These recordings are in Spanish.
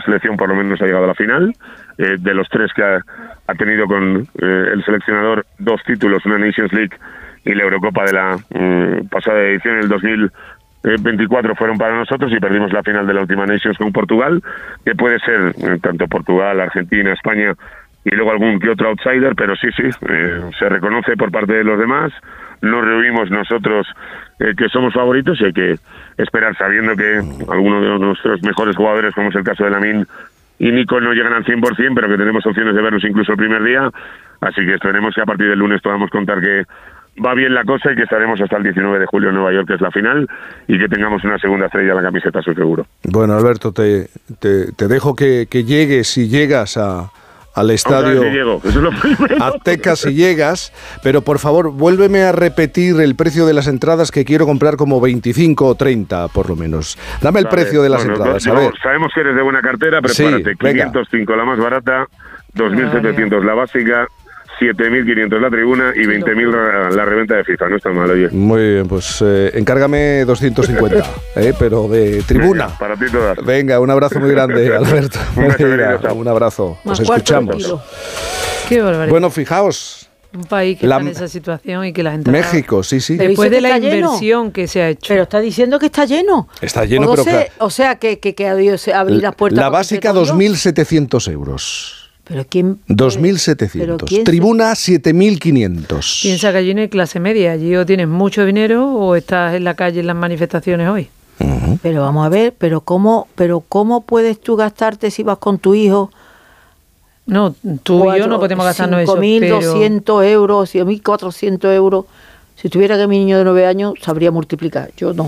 selección por lo menos ha llegado a la final. De los 3 que ha tenido con el seleccionador 2 títulos, una Nations League y la Eurocopa de la pasada edición, en el 2024, fueron para nosotros, y perdimos la final de la última Nations con Portugal, que puede ser tanto Portugal, Argentina, España y luego algún que otro outsider, pero sí, se reconoce por parte de los demás. Nos reunimos nosotros que somos favoritos, y hay que esperar, sabiendo que algunos de nuestros mejores jugadores, como es el caso de Lamine y Nico, no llegan al 100%, pero que tenemos opciones de verlos incluso el primer día. Así que esperemos que a partir del lunes podamos contar que va bien la cosa y que estaremos hasta el 19 de julio en Nueva York, que es la final, y que tengamos una segunda estrella en la camiseta, soy seguro. Bueno, Alberto, te dejo que llegues, si llegas al estadio Azteca, si llegas, pero por favor vuélveme a repetir el precio de las entradas, que quiero comprar como 25 o 30 por lo menos. Dame el precio de las entradas. A ver. Sabemos que eres de buena cartera, prepárate. Sí, 505 la más barata, 2.700 la básica, 7.500 la tribuna y 20.000 la reventa de FIFA. No está mal, oye. Muy bien, pues encárgame 250, pero de tribuna. Venga, para ti todas. Venga, un abrazo muy grande, Alberto. Un abrazo. Nos escuchamos. Qué barbaridad. Bueno, fijaos. Un país que está en esa situación y que la gente... México, sí. Después de la inversión que se ha hecho. Pero está diciendo que está lleno. Está lleno, pero claro. O sea, que abrir las puertas... La básica, 2.700 euros. ¿Pero quién? 2.700. Tribuna, 7.500. Piensa que allí no hay clase media. Allí o tienes mucho dinero o estás en la calle en las manifestaciones hoy. Uh-huh. Pero vamos a ver, pero ¿cómo puedes tú gastarte si vas con tu hijo? No, tú y yo no podemos gastarnos eso. 5.200 euros, 5.400 euros. Si tuviera que mi niño de 9 años, sabría multiplicar. Yo no.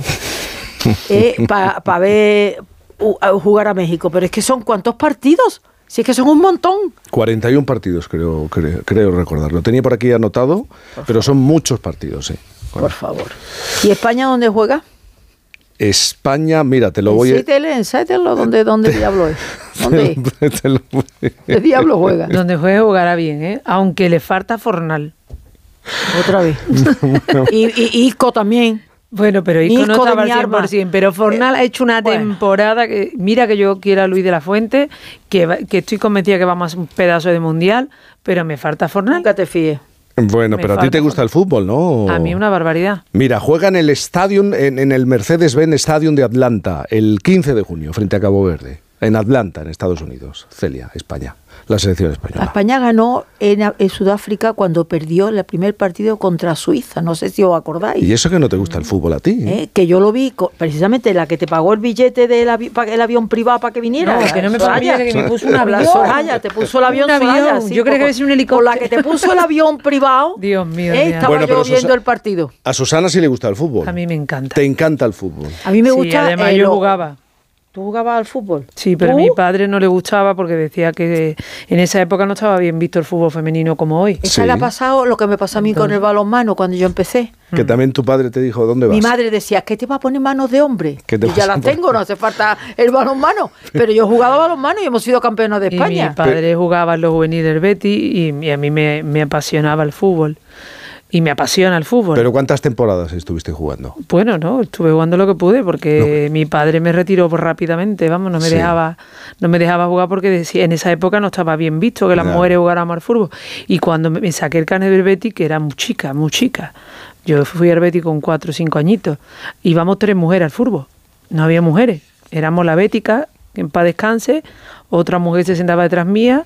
Para ver jugar a México. Pero es que son ¿cuántos partidos? Si es que son un montón. 41 partidos, creo recordarlo. Tenía por aquí anotado, pero son muchos partidos, sí. Por favor. ¿Y España dónde juega? España, mira, te lo voy a... ¿En Seattle o dónde diablo es? ¿Dónde ¿Qué diablo juega? Donde jugará bien, ¿eh? Aunque le falta Fornal. Otra vez. y Isco también. Bueno, pero Isco no estaba al 100%, pero Fornal ha hecho una temporada que... Mira que yo quiero a Luis de la Fuente, que estoy convencida que vamos a un pedazo de mundial, pero me falta Fornal. Nunca te fíes. Bueno, pero a ti te gusta el fútbol, ¿no? A mí una barbaridad. Mira, juega en el Stadium, en el Mercedes-Benz Stadium de Atlanta, el 15 de junio, frente a Cabo Verde. En Atlanta, en Estados Unidos. Celia, España. La selección española. España ganó en Sudáfrica cuando perdió el primer partido contra Suiza. No sé si os acordáis. ¿Y eso que no te gusta el fútbol a ti? Que yo lo vi, precisamente la que te pagó el billete del el avión privado para que viniera. No, que no me pagó, que me puso un avión. Soraya, te puso el avión. Soraya, sí, yo creo que debe ser un helicóptero. Con la que te puso el avión privado. Dios mío. Estaba yo viendo el partido. A Susana sí le gusta el fútbol. A mí me encanta. Te encanta el fútbol. A mí me gusta. Además yo jugaba. ¿Tú jugabas al fútbol? Sí, pero a mi padre no le gustaba porque decía que en esa época no estaba bien visto el fútbol femenino como hoy. Esa le ha pasado lo que me pasó a mí con el balonmano cuando yo empecé. Que también tu padre te dijo, ¿dónde vas? Mi madre decía, ¿qué te va a poner manos de hombre? Y ya las tengo, no hace falta el balonmano. Pero yo jugaba balonmano y hemos sido campeones de España. Y mi padre jugaba en los juveniles del Betis y a mí me apasionaba el fútbol. Y me apasiona el fútbol. ¿Pero cuántas temporadas estuviste jugando? Bueno, no, estuve jugando lo que pude porque mi padre me retiró rápidamente, vamos, no me dejaba jugar porque decía, en esa época no estaba bien visto que las mujeres jugáramos al fútbol. Y cuando me saqué el carnet del Betis, que era muy chica, yo fui al Betis con 4 o 5 añitos, íbamos 3 mujeres al fútbol, no había mujeres, éramos la bética, que en paz descanse, otra mujer se sentaba detrás mía,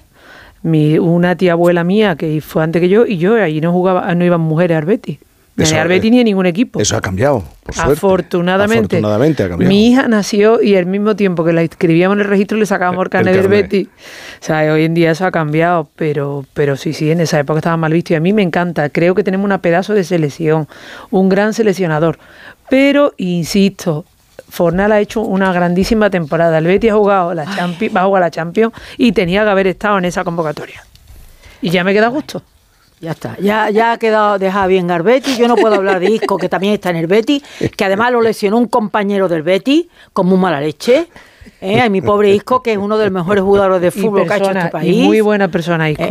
una tía abuela mía que fue antes que yo, y yo ahí no iban mujeres al Betis. Ni al Betis ni a ningún equipo. Eso ha cambiado, por suerte. Afortunadamente ha cambiado. Mi hija nació y al mismo tiempo que la inscribíamos en el registro le sacábamos el carnet del Betis. O sea, hoy en día eso ha cambiado, pero sí, en esa época estaba mal visto y a mí me encanta. Creo que tenemos una pedazo de selección, un gran seleccionador. Pero, insisto, Fornal ha hecho una grandísima temporada. El Betis ha jugado va a jugar la Champions y tenía que haber estado en esa convocatoria. Y ya me queda a gusto. Ya está, ya ha quedado dejado bien al Betis. Yo no puedo hablar de Isco, que también está en el Betis, que además lo lesionó un compañero del Betis con muy mala leche. Mi pobre Isco, que es uno de los mejores jugadores de fútbol que ha hecho este país. Y muy buena persona, Isco.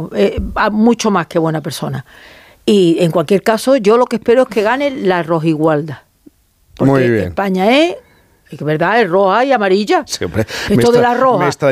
Mucho más que buena persona. Y en cualquier caso, yo lo que espero es que gane la rojigualda. Porque muy bien. España es verdad, es roja y amarilla. Sí, hombre, esto de la roja